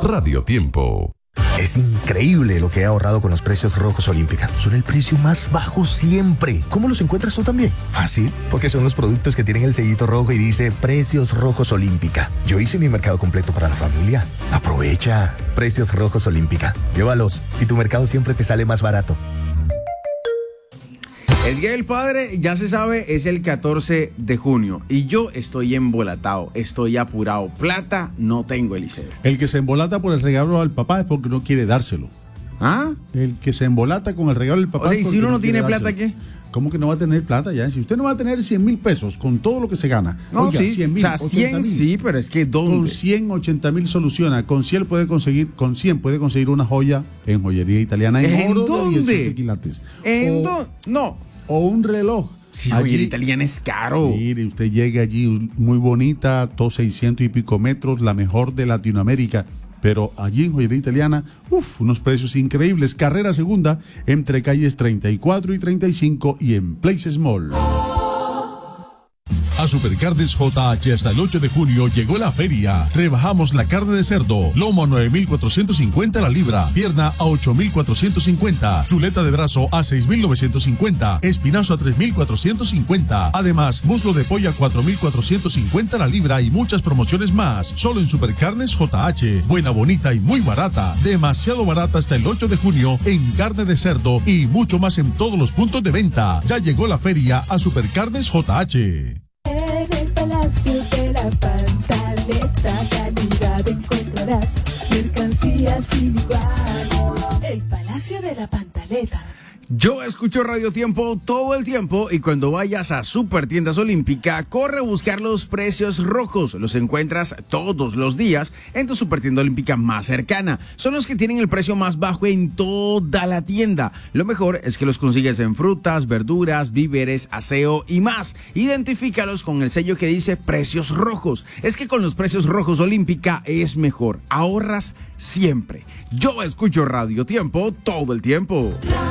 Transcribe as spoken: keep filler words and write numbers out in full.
Radio Tiempo. Es increíble lo que he ahorrado con los precios rojos Olímpica. Son el precio más bajo siempre. ¿Cómo los encuentras tú también? Fácil, porque son los productos que tienen el sellito rojo y dice Precios Rojos Olímpica. Yo hice mi mercado completo para la familia. Aprovecha. Precios Rojos Olímpica. Llévalos y tu mercado siempre te sale más barato. El Día del Padre, ya se sabe, es el catorce de junio y yo estoy embolatado, estoy apurado. Plata no tengo, Eliseo. El que se embolata por el regalo al papá es porque no quiere dárselo. ¿Ah? El que se embolata con el regalo del papá. O sea, ¿y si uno no, no tiene dárselo. plata, qué? ¿Cómo que no va a tener plata ya? Si usted no va a tener cien mil pesos con todo lo que se gana. No, oiga, sí, cien mil, o sea, cien sí, pero es que ¿dónde? Con cien, ochenta mil soluciona. Con cien puede conseguir, con cien puede conseguir una joya en joyería italiana en, ¿En oro dónde? de dieciocho quilates. ¿En O- dónde? No. O un reloj. Sí, Allí- oye, el italiano es caro. Mire, usted llega allí muy bonita, todos seiscientos y pico metros, la mejor de Latinoamérica. Pero allí en joyería italiana, uff, unos precios increíbles. Carrera segunda entre calles treinta y cuatro y treinta y cinco y en Places Mall. A Supercarnes J H hasta el ocho de junio llegó la feria. Rebajamos la carne de cerdo, lomo a nueve mil cuatrocientos cincuenta la libra, pierna a ocho mil cuatrocientos cincuenta, chuleta de brazo a seis mil novecientos cincuenta, espinazo a tres mil cuatrocientos cincuenta. Además, muslo de pollo a cuatro mil cuatrocientos cincuenta la libra y muchas promociones más. Solo en Supercarnes J H. Buena, bonita y muy barata. Demasiado barata hasta el ocho de junio en carne de cerdo y mucho más en todos los puntos de venta. Ya llegó la feria a Supercarnes J H. En el Palacio de la Pantaleta, calidad encontrarás, mercancías sin igual. El Palacio de la Pantaleta. Yo escucho Radio Tiempo todo el tiempo y cuando vayas a Super Tiendas Olímpica, corre a buscar los precios rojos. Los encuentras todos los días en tu Super Tienda Olímpica más cercana. Son los que tienen el precio más bajo en toda la tienda. Lo mejor es que los consigues en frutas, verduras, víveres, aseo y más. Identifícalos con el sello que dice Precios Rojos. Es que con los Precios Rojos Olímpica es mejor. Ahorras siempre. Yo escucho Radio Tiempo todo el tiempo.